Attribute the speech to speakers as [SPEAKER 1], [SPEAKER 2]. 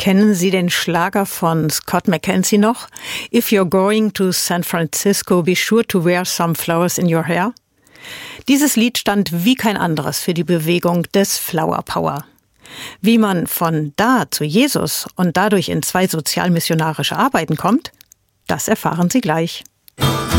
[SPEAKER 1] Kennen Sie den Schlager von Scott McKenzie noch? If you're going to San Francisco, be sure to wear some flowers in your hair. Dieses Lied stand wie kein anderes für die Bewegung des Flower Power. Wie man von da zu Jesus und dadurch in 2 sozialmissionarische Arbeiten kommt, das erfahren Sie gleich.